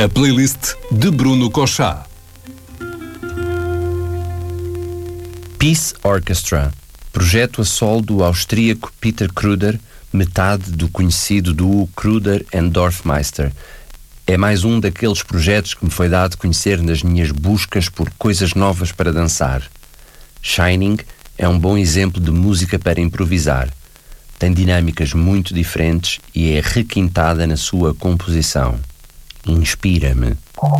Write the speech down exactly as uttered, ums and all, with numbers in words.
A playlist de Bruno Cochá. Peace Orchestra, projeto a solo do austríaco Peter Kruder, metade do conhecido duo Kruder and Dorfmeister. É mais um daqueles projetos que me foi dado conhecer nas minhas buscas por coisas novas para dançar. Shining é um bom exemplo de música para improvisar. Tem dinâmicas muito diferentes e é requintada na sua composição. Inspira-me.